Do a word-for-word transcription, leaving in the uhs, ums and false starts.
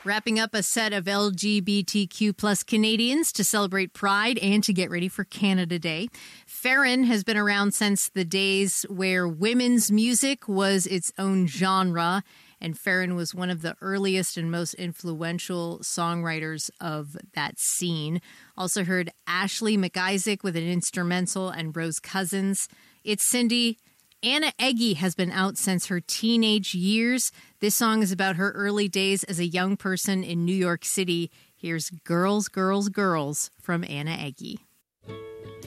Wrapping up a set of L G B T Q plus Canadians to celebrate Pride and to get ready for Canada Day. Farron has been around since the days where women's music was its own genre, and Farron was one of the earliest and most influential songwriters of that scene. Also heard Ashley McIsaac with an instrumental and Rose Cousins. It's Cindy. Anna Eggy has been out since her teenage years. This song is about her early days as a young person in New York City. Here's Girls, Girls, Girls from Anna Eggy.